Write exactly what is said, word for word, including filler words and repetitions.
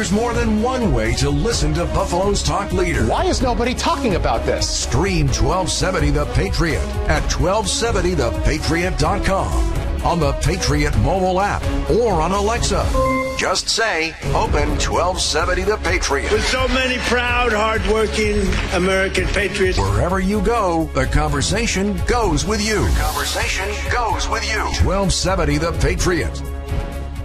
There's more than one way to listen to Buffalo's talk leader. Why is nobody talking about this? Stream twelve seventy The Patriot at twelve seventy the patriot dot com, on the Patriot mobile app, or on Alexa. Just say, open twelve seventy The Patriot. With so many proud, hardworking American patriots. Wherever you go, the conversation goes with you. The conversation goes with you. twelve seventy The Patriot.